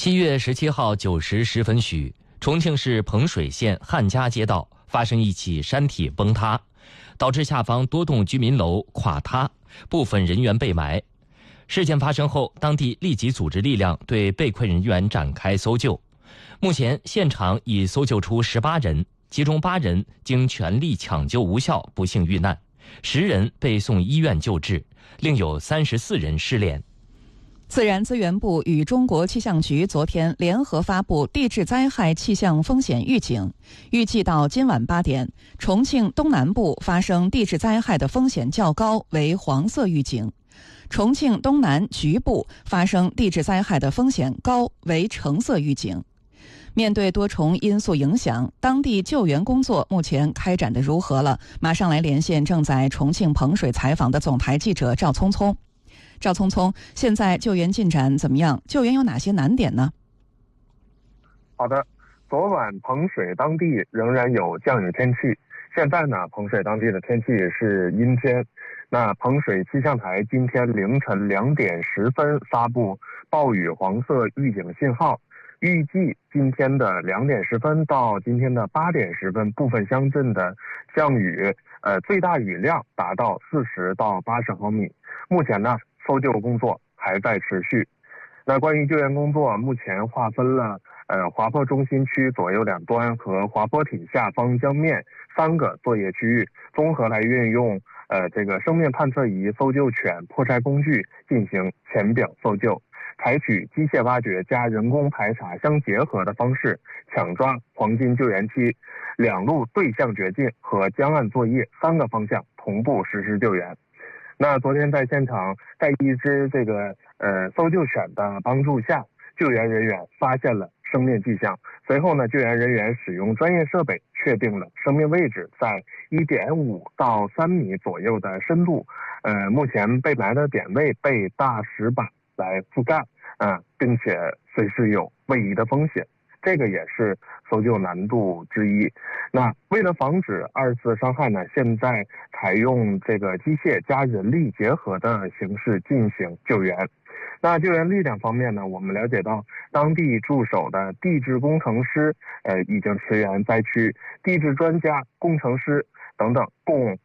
月17号9时10分许，重庆市彭水县汉家街道发生一起山体崩塌，导致下方多栋居民楼垮塌，部分人员被埋。事件发生后，当地立即组织力量对被困人员展开搜救。目前现场已搜救出18人，其中8人经全力抢救无效不幸遇难，10人被送医院救治，另有34人失联。 自然资源部与中国气象局昨天联合发布地质灾害气象风险预警，预计到今晚8点，重庆东南部发生地质灾害的风险较高，为黄色预警；重庆东南局部发生地质灾害的风险高，为橙色预警。面对多重因素影响，当地救援工作目前开展的如何了？马上来连线正在重庆彭水采访的总台记者赵聪聪。赵聪聪，现在救援进展怎么样？救援有哪些难点呢？ 好的，昨晚彭水当地仍然有降雨天气，现在呢，彭水当地的天气是阴天。那彭水气象台今天凌晨2点10分发布暴雨黄色预警信号，预计今天的2点10分到今天的8点10分，部分乡镇的降雨最大雨量达到40到80毫米。目前呢，搜救工作还在持续。那关于救援工作，目前划分了滑坡中心区左右两端和滑坡体下方江面3个作业区域，综合来运用这个生命探测仪、搜救犬、破拆工具进行浅表搜救，采取机械挖掘加人工排查相结合的方式，抢抓黄金救援期，两路对向掘进和江岸作业3个方向同步实施救援。那昨天在现场，在一只这个搜救犬的帮助下，救援人员发现了生命迹象。随后呢，救援人员使用专业设备确定了生命位置在1.5到3米左右的深度。目前被埋的点位被大石板来覆盖，并且随时有位移的风险。这个也是搜救难度之一。那为了防止2次伤害呢，现在采用这个机械加人力结合的形式进行救援。那救援力量方面呢，我们了解到当地驻守的地质工程师已经驰援灾区，地质专家、工程师等等共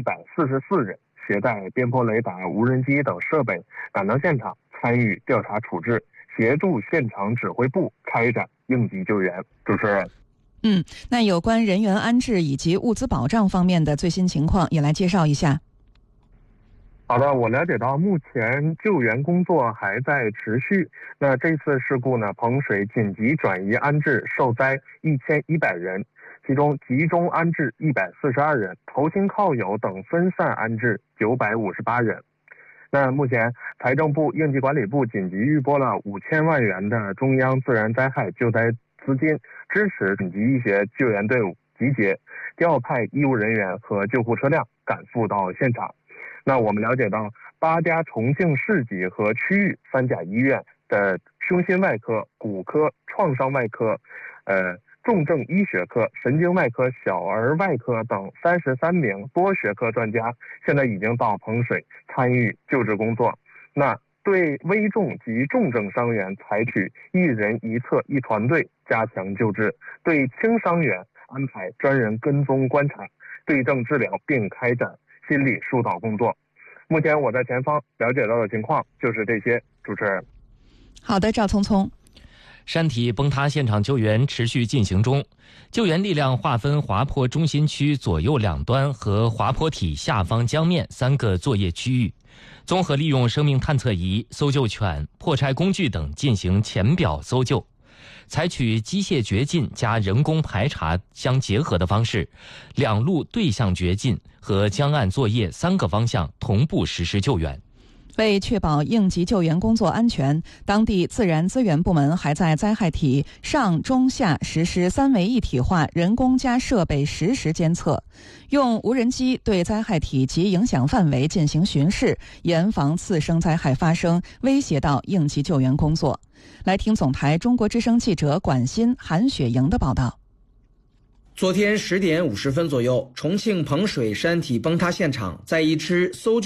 144人，携带边坡雷达、无人机等设备赶到现场参与调查处置，协助现场指挥部开展应急救援。主持人， 那有关人员安置以及物资保障方面的最新情况也来介绍一下。 好的，我了解到目前救援工作还在持续。那这次事故呢，彭水紧急转移安置受灾1100人，其中集中安置142人，投亲靠友等分散安置958人。那目前财政部、应急管理部紧急预拨了5000万元的中央自然灾害救灾资金，支持紧急医学救援队伍集结，调派医务人员和救护车辆赶赴到现场。那我们了解到8家重庆市级和区域3甲医院的胸心外科、骨科、创伤外科、重症医学科、神经外科、小儿外科等33名多学科专家现在已经到彭水参与救治工作。那对危重及重症伤员采取1人1侧1团队加强救治，对轻伤员安排专人跟踪观察、对症治疗，并开展心理疏导工作。目前我在前方了解到的情况就是这些。主持人， 好的，赵聪聪。 山体崩塌现场救援持续进行中，救援力量划分滑坡中心区左右两端和滑坡体下方江面3个作业区域，综合利用生命探测仪、搜救犬、破拆工具等进行浅表搜救，采取机械掘进加人工排查相结合的方式，两路对向掘进和江岸作业3个方向同步实施救援。 为确保应急救援工作安全，当地自然资源部门还在灾害体上、中、下实施3维一体化人工加设备实时监测，用无人机对灾害体及影响范围进行巡视，严防次生灾害发生，威胁到应急救援工作。来听总台中国之声记者管欣、韩雪莹的报道。 昨天10点50分左右，重庆彭水山体崩塌现场，在一支搜救